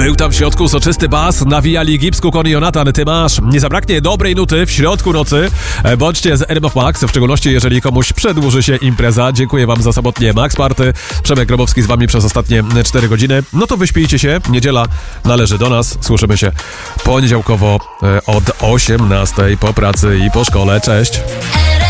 Był tam w środku soczysty bas, nawijali Gibbs, Kukon i Jonatan. Ty masz. Nie zabraknie dobrej nuty w środku nocy. Bądźcie z RMF Max, w szczególności jeżeli komuś przedłuży się impreza. Dziękuję wam za samotnie Max Party. Przemek Grabowski z wami przez ostatnie 4 godziny. No to wyśpijcie się. Niedziela należy do nas. Słyszymy się poniedziałkowo od 18 po pracy i po szkole. Cześć.